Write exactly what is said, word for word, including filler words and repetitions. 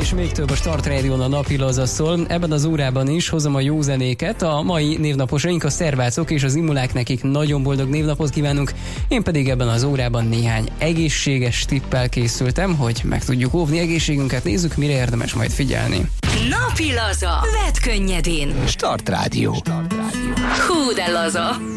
és még több a Start Rádión a napi laza szól. Ebben az órában is hozom a jó zenéket. A mai névnaposaink a szervácok és az imulák, nekik nagyon boldog névnapot kívánunk. Én pedig ebben az órában néhány egészséges tippel készültem, hogy meg tudjuk óvni egészségünket. Nézzük, mire érdemes majd figyelni. Napi laza. Vedd könnyedén. Start Rádió. Hú, de laza.